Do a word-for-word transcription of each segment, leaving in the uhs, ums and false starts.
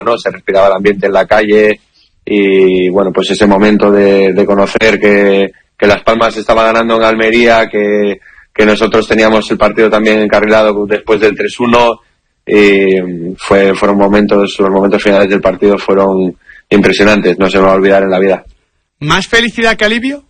¿no? Se respiraba el ambiente en la calle y bueno, pues ese momento de, de conocer que, que Las Palmas estaba ganando en Almería, que, que nosotros teníamos el partido también encarrilado después del tres uno, y fue, fueron momentos, los momentos finales del partido fueron impresionantes, no se me va a olvidar en la vida. ¿Más felicidad que alivio?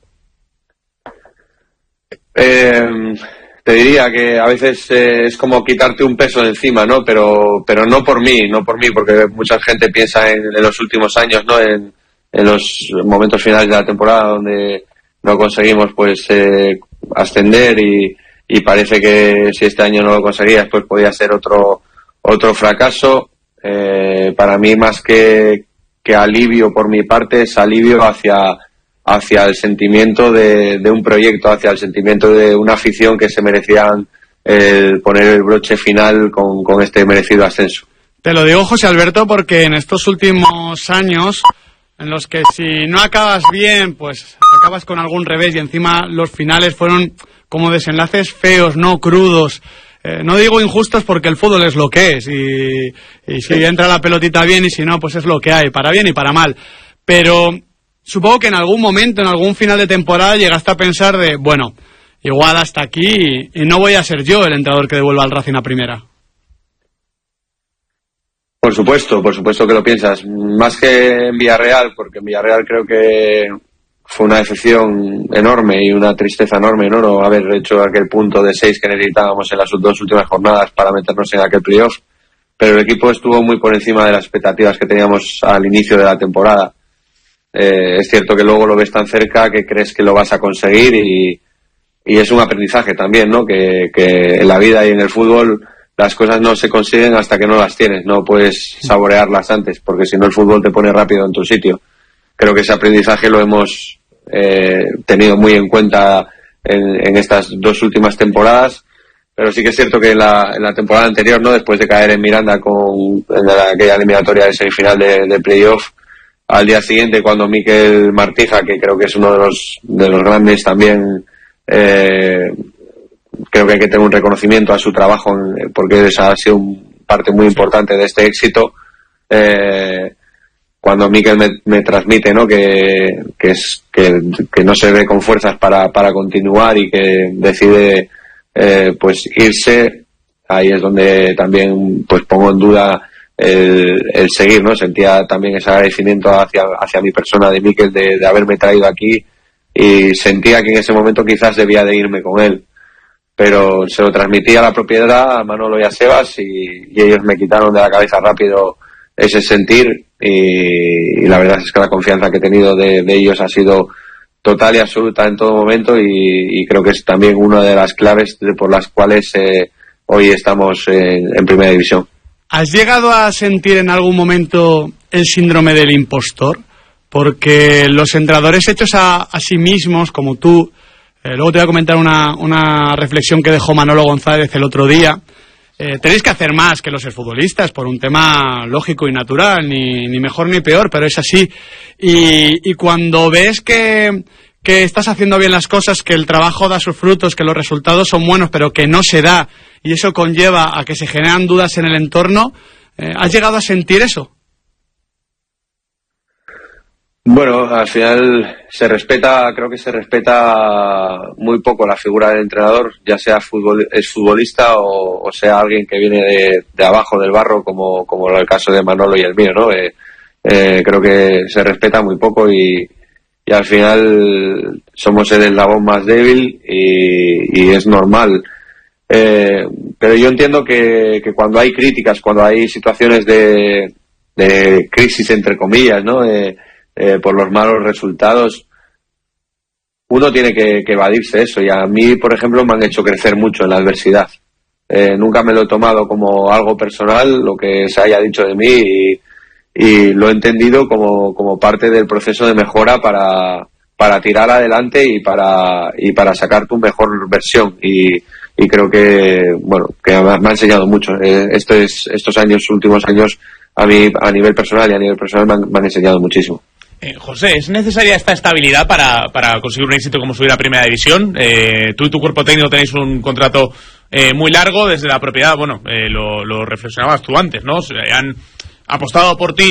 Eh, te diría que a veces eh, es como quitarte un peso de encima, ¿no? Pero, pero no por mí, no por mí, porque mucha gente piensa en, en los últimos años, ¿no? En, en los momentos finales de la temporada donde no conseguimos, pues, eh, ascender y, y parece que si este año no lo conseguías, pues podía ser otro, otro fracaso. Eh, para mí, más que, que alivio por mi parte, es alivio hacia hacia el sentimiento de, de un proyecto, hacia el sentimiento de una afición que se merecían el poner el broche final con, con este merecido ascenso. Te lo digo, José Alberto, porque en estos últimos años, en los que si no acabas bien, pues acabas con algún revés, y encima los finales fueron como desenlaces feos, no crudos. Eh, no digo injustos porque el fútbol es lo que es, y, y si entra la pelotita bien y si no, pues es lo que hay, para bien y para mal. Pero supongo que en algún momento, en algún final de temporada, llegaste a pensar de, bueno, igual hasta aquí y no voy a ser yo el entrenador que devuelva al Racing a primera. Por supuesto, por supuesto que lo piensas. Más que en Villarreal, porque en Villarreal creo que fue una decepción enorme y una tristeza enorme, ¿no? No haber hecho aquel punto de seis que necesitábamos en las dos últimas jornadas para meternos en aquel playoff. Pero el equipo estuvo muy por encima de las expectativas que teníamos al inicio de la temporada. Eh, es cierto que luego lo ves tan cerca que crees que lo vas a conseguir y, y es un aprendizaje también, ¿no? Que, que en la vida y en el fútbol las cosas no se consiguen hasta que no las tienes, no puedes saborearlas antes, porque si no el fútbol te pone rápido en tu sitio. Creo que ese aprendizaje lo hemos eh, tenido muy en cuenta en, en estas dos últimas temporadas, pero sí que es cierto que en la, en la temporada anterior, ¿no? Después de caer en Miranda con en la, aquella eliminatoria de semifinal de, de playoff, al día siguiente, cuando Mikel Martija, que creo que es uno de los de los grandes también, eh, creo que hay que tener un reconocimiento a su trabajo, en, porque ha sido un parte muy importante de este éxito. Eh, cuando Mikel me, me transmite, ¿no? que, que es que, que no se ve con fuerzas para, para continuar y que decide eh, pues irse, ahí es donde también pues pongo en duda El, el seguir, ¿no? Sentía también ese agradecimiento hacia, hacia mi persona de Mikel de, de haberme traído aquí, y sentía que en ese momento quizás debía de irme con él, pero se lo transmití a la propiedad, a Manolo y a Sebas, y, y ellos me quitaron de la cabeza rápido ese sentir, y, y la verdad es que la confianza que he tenido de, de ellos ha sido total y absoluta en todo momento, y, y creo que es también una de las claves de, por las cuales eh, hoy estamos en, en Primera División. ¿Has llegado a sentir en algún momento el síndrome del impostor? Porque los entrenadores hechos a, a sí mismos, como tú, eh, luego te voy a comentar una, una reflexión que dejó Manolo González el otro día, eh, tenéis que hacer más que los futbolistas por un tema lógico y natural, ni, ni mejor ni peor, pero es así. Y, y cuando ves que, que estás haciendo bien las cosas, que el trabajo da sus frutos, que los resultados son buenos, pero que no se da, y eso conlleva a que se generan dudas en el entorno, eh, ¿has llegado a sentir eso? Bueno, al final se respeta, creo que se respeta muy poco la figura del entrenador, ya sea futbol, es futbolista o, o sea alguien que viene de, de abajo del barro, como, como el caso de Manolo y el mío, ¿no? Eh, eh, creo que se respeta muy poco y, y al final somos el eslabón más débil y, y es normal. Eh, pero yo entiendo que, que cuando hay críticas, cuando hay situaciones de, de crisis, entre comillas, ¿no? Eh, eh, por los malos resultados, uno tiene que, que evadirse eso. Y a mí, por ejemplo, me han hecho crecer mucho en la adversidad. Eh, nunca me lo he tomado como algo personal, lo que se haya dicho de mí, y, y lo he entendido como, como parte del proceso de mejora para, para tirar adelante y para, y para sacar tu mejor versión. Y, y creo que, bueno, que me ha enseñado mucho. Eh, estos, estos años, últimos años, a mí, a nivel personal y a nivel personal, me han, me han enseñado muchísimo. Eh, José, ¿es necesaria esta estabilidad para, para conseguir un éxito como subir a Primera División? Eh, tú y tu cuerpo técnico tenéis un contrato eh, muy largo desde la propiedad. Bueno, eh, lo, lo reflexionabas tú antes, ¿no? O sea, han, apostado por ti